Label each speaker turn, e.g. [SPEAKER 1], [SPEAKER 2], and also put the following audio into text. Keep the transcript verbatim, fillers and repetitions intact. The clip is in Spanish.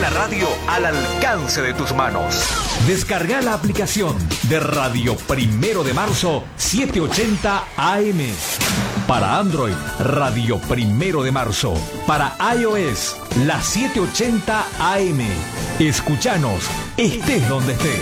[SPEAKER 1] La radio al alcance de tus manos.
[SPEAKER 2] Descarga la aplicación de Radio Primero de Marzo setecientos ochenta A M. Para Android, Radio Primero de Marzo. Para iOS, la setecientos ochenta A M. Escuchanos, estés donde estés.